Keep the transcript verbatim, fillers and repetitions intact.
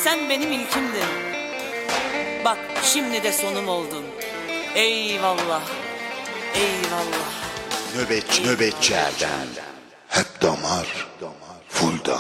sen benim ilkimdin. Bak şimdi de sonum oldun. Eyvallah, eyvallah. Nöbetçi nöbetçi Erdem. Hep damar, full damar.